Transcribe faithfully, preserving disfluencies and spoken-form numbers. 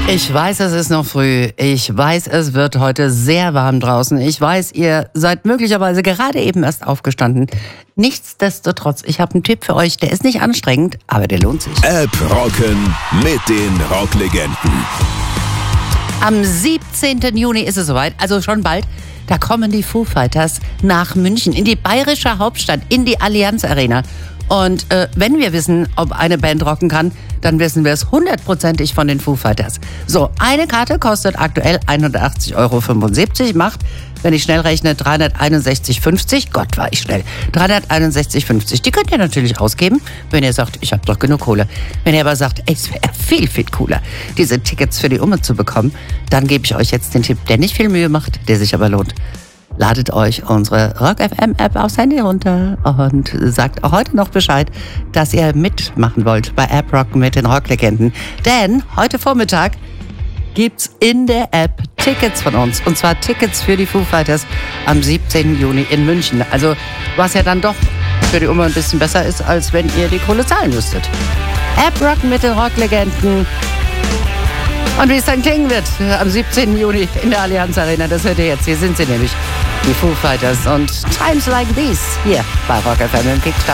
Ich weiß, es ist noch früh. Ich weiß, es wird heute sehr warm draußen. Ich weiß, ihr seid möglicherweise gerade eben erst aufgestanden. Nichtsdestotrotz, ich habe einen Tipp für euch. Der ist nicht anstrengend, aber der lohnt sich. App rocken mit den Rocklegenden. Am siebzehnten Juni ist es soweit, also schon bald. Da kommen die Foo Fighters nach München, in die bayerische Hauptstadt, in die Allianz Arena. Und äh, wenn wir wissen, ob eine Band rocken kann, dann wissen wir es hundertprozentig von den Foo Fighters. So, eine Karte kostet aktuell hundertachtzig Euro fünfundsiebzig, macht, wenn ich schnell rechne, dreihunderteinundsechzig fünfzig. Gott, war ich schnell. dreihunderteinundsechzig fünfzig. Die könnt ihr natürlich ausgeben, wenn ihr sagt, ich habe doch genug Kohle. Wenn ihr aber sagt, ey, es wäre viel, viel cooler, diese Tickets für die Umme zu bekommen, dann gebe ich euch jetzt den Tipp, der nicht viel Mühe macht, der sich aber lohnt. Ladet euch unsere Rock F M App aufs Handy runter und sagt auch heute noch Bescheid, dass ihr mitmachen wollt bei App Rock mit den Rocklegenden. Denn heute Vormittag gibt's in der App Tickets von uns. Und zwar Tickets für die Foo Fighters am siebzehnten Juni in München. Also was ja dann doch für die Umme ein bisschen besser ist, als wenn ihr die Kohle zahlen müsstet. App Rock mit den Rocklegenden. Und wie es dann klingen wird am siebzehnten Juni in der Allianz Arena, das hört ihr jetzt. Hier sind sie nämlich, die Foo Fighters. Und Times Like These hier bei Rock F M im Kickstart.